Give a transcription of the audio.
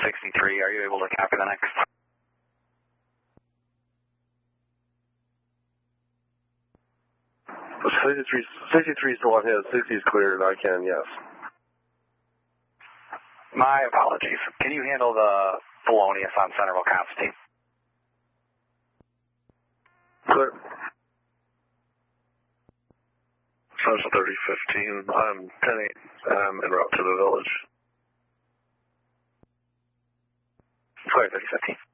63, are you able to copy the next? 63 is the one hit. 60 is cleared. I can, yes. My apologies. Can you handle the Polonius on Centerville Constantine? Clear. Sergeant 3015, I'm 10-8, en route to the village. Clear, 3015.